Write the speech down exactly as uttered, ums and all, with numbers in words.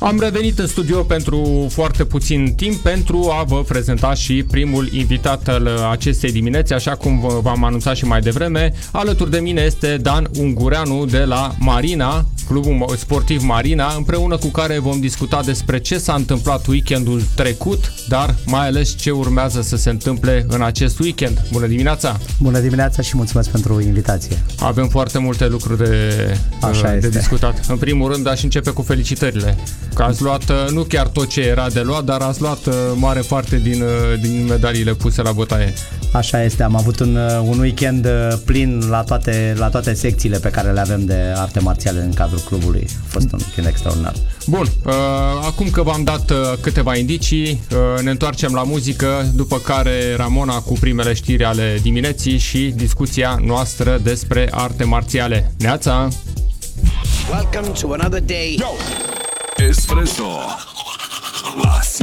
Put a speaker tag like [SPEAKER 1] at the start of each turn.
[SPEAKER 1] Am revenit în studio pentru foarte puțin timp pentru a vă prezenta și primul invitat al acestei dimineți, așa cum v-am anunțat și mai devreme. Alături de mine este Dan Ungureanu de la Marina, clubul sportiv Marina, împreună cu care vom discuta despre ce s-a întâmplat weekendul trecut, dar mai ales ce urmează să se întâmple în acest weekend. Bună dimineața!
[SPEAKER 2] Bună dimineața și mulțumesc pentru invitație.
[SPEAKER 1] Avem foarte multe lucruri de,
[SPEAKER 2] Așa
[SPEAKER 1] de
[SPEAKER 2] este.
[SPEAKER 1] discutat. În primul rând, aș începe cu felicitările. Că ați luat nu chiar tot ce era de luat, dar ați luat mare parte din, din medaliile puse la bătaie.
[SPEAKER 2] Așa este, am avut un, un weekend plin la toate, la toate secțiile pe care le avem de arte marțiale în cadrul clubului. A fost un weekend extraordinar.
[SPEAKER 1] Bun, uh, acum că v-am dat uh, câteva indicii, uh, ne întoarcem la muzică, după care Ramona cu primele știri ale dimineții și discuția noastră despre arte marțiale. Neața!
[SPEAKER 3] Welcome to another day.
[SPEAKER 4] Espresso. La